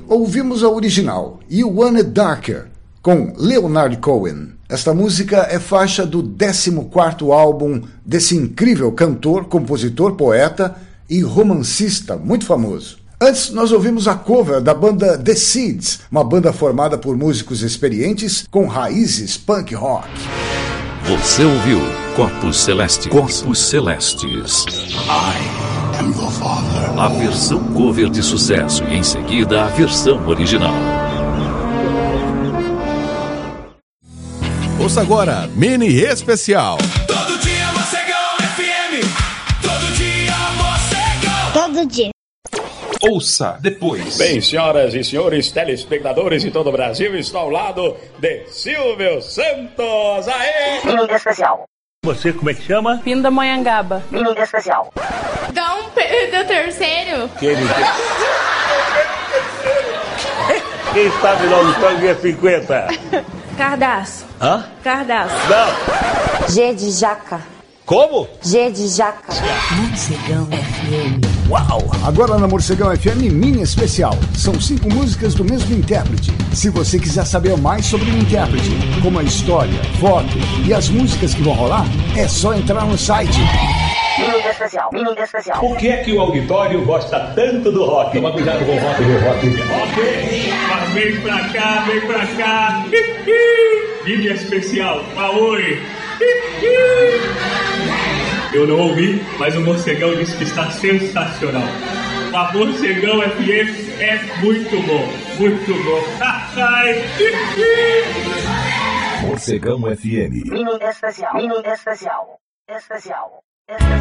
ouvimos a original, You Want It Darker, com Leonard Cohen. Esta música é faixa do 14º álbum desse incrível cantor, compositor, poeta e romancista muito famoso. Antes, nós ouvimos a cover da banda The Seeds, uma banda formada por músicos experientes com raízes punk rock. Você ouviu Corpos Celestes. Corpos Celestes. I am your father. A versão cover de sucesso e em seguida a versão original. Ouça agora, mini especial. Todo dia Mocegão FM. Todo dia Mocegão. Todo dia. Ouça depois. Bem, senhoras e senhores telespectadores de todo o Brasil, estou ao lado de Silvio Santos. Aê! Mini especial. Você, como é que chama? Pindamonhangaba. Mini especial. Dom Pedro III. Quem sabe o nome do tango é 50? Cardaço. Hã? Cardaço. Não. G de jaca. Como? G de jaca. Morcegão FM. Uau! Agora na Morcegão FM Mini Especial. São 5 músicas do mesmo intérprete. Se você quiser saber mais sobre o intérprete, como a história, foto e as músicas que vão rolar, é só entrar no site. Mini especial. Mini especial. Por que é que o auditório gosta tanto do rock? Toma cuidado com o rock, meu rock. Ok, mas vem pra cá, vem pra cá. Vídeo especial, Aoi. Eu não ouvi, mas o Morcegão disse que está sensacional. A Morcegão FM é muito bom, muito bom. Morcegão FM. Mini especial. Mini especial. Especial.